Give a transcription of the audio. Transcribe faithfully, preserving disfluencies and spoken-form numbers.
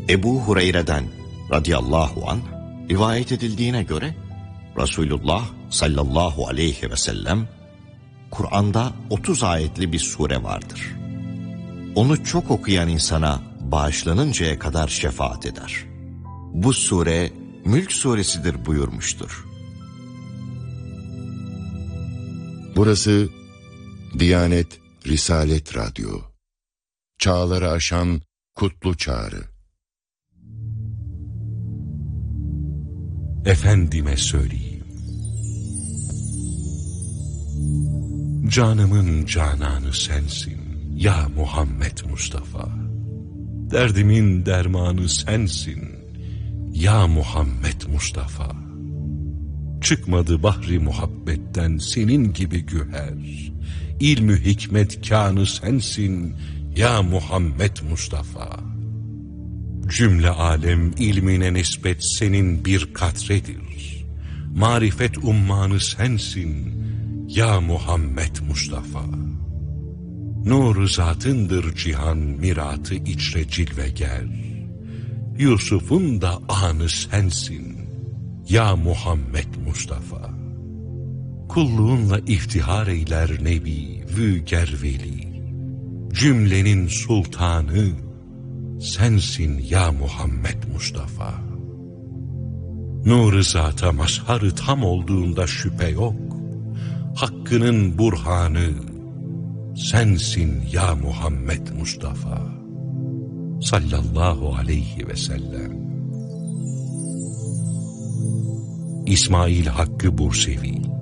Ebu Hureyre'den radıyallahu anh rivayet edildiğine göre Resulullah sallallahu aleyhi ve sellem Kur'an'da otuz ayetli bir sure vardır. Onu çok okuyan insana bağışlanıncaya kadar şefaat eder. Bu sure Mülk suresidir buyurmuştur. Burası Diyanet Risalet Radyo. Çağları aşan kutlu çağrı. Efendime söyleyeyim. Canımın cananı sensin ya Muhammed Mustafa. Derdimin dermanı sensin ya Muhammed Mustafa. Çıkmadı bahri muhabbetten senin gibi güher. İlmü hikmet kânı sensin ya Muhammed Mustafa. Cümle alem ilmine nispet senin bir katredir. Marifet ummanı sensin ya Muhammed Mustafa. Nur-u zatındır cihan miratı içre cilveger. Yusuf'un da anı sensin ya Muhammed Mustafa. Kulluğunla iftihar eyler nebi vüger veli. Cümlenin sultanı sensin ya Muhammed Mustafa. Nur-u zata mazharı tam olduğunda şüphe yok. Hakkının burhanı sensin ya Muhammed Mustafa. Sallallahu aleyhi ve sellem. İsmail Hakkı Bursevi.